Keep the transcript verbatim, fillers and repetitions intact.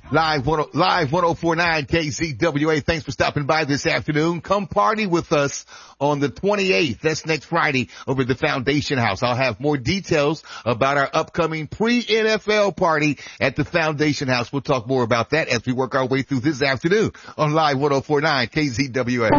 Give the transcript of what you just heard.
Live, one, live ten forty-nine K Z W A. Thanks for stopping by this afternoon. Come party with us on the twenty-eighth. That's next Friday over at the Foundation House. I'll have more details about our upcoming pre-N F L party at the Foundation House. We'll talk more about that as we work our way through this afternoon on Live ten forty-nine K Z W A.